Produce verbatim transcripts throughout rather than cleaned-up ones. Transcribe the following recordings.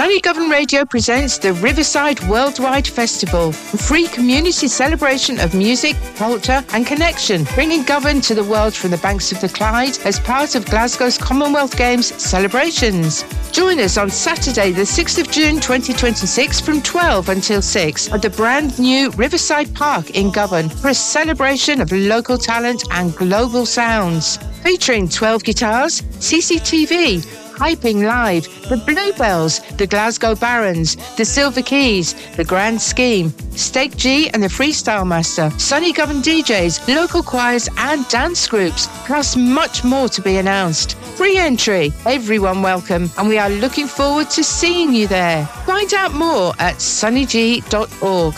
Sunny Govan Radio presents the Riverside Worldwide Festival, a free community celebration of music, culture and connection, bringing Govan to the world from the banks of the Clyde as part of Glasgow's Commonwealth Games celebrations. Join us on Saturday the sixth of June twenty twenty-six from twelve until six at the brand new Riverside Park in Govan for a celebration of local talent and global sounds. Featuring twelve guitars, C C T V, Hyping Live, the Bluebells, the Glasgow Barons, the Silver Keys, the Grand Scheme, Steak G and the Freestyle Master, Sunny Govan D Js, local choirs and dance groups, plus much more to be announced. Free entry, everyone welcome, and we are looking forward to seeing you there. Find out more at sunny g dot org.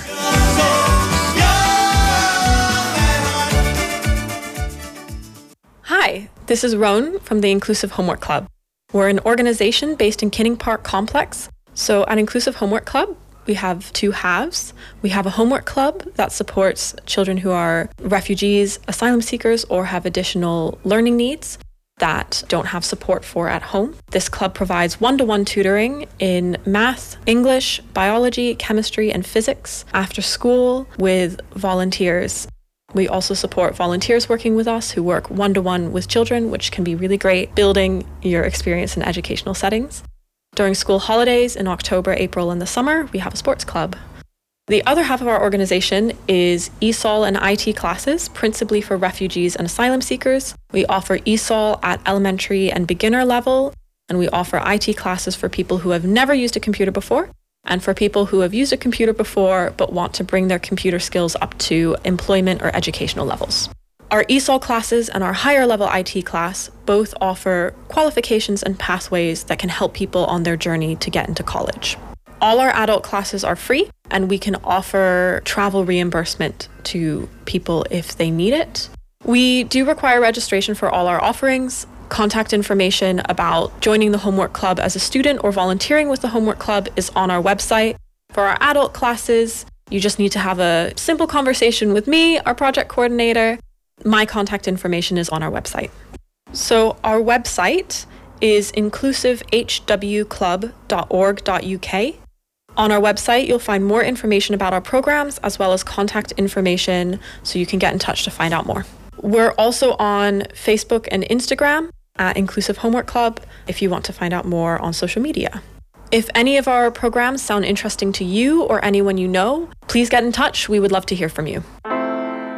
Hi, this is Roan from the Inclusive Homework Club. We're an organization based in Kinning Park Complex. So at Inclusive Homework Club, we have two halves. We have a homework club that supports children who are refugees, asylum seekers, or have additional learning needs that don't have support for at home. This club provides one-to-one tutoring in math, English, biology, chemistry, and physics after school with volunteers. We also support volunteers working with us who work one-to-one with children, which can be really great, building your experience in educational settings. During school holidays in October, April, and the summer, we have a sports club. The other half of our organization is E S O L and I T classes, principally for refugees and asylum seekers. We offer E S O L at elementary and beginner level, and we offer I T classes for people who have never used a computer before, and for people who have used a computer before but want to bring their computer skills up to employment or educational levels. Our E S O L classes and our higher level I T class both offer qualifications and pathways that can help people on their journey to get into college. All our adult classes are free, and we can offer travel reimbursement to people if they need it. We do require registration for all our offerings. Contact information about joining the Homework Club as a student or volunteering with the Homework Club is on our website. For our adult classes, you just need to have a simple conversation with me, our project coordinator. My contact information is on our website. So our website is inclusive h w club dot org dot u k. On our website, you'll find more information about our programs as well as contact information so you can get in touch to find out more. We're also on Facebook and Instagram at Inclusive Homework Club if you want to find out more on social media. If any of our programs sound interesting to you or anyone you know, please get in touch. We would love to hear from you.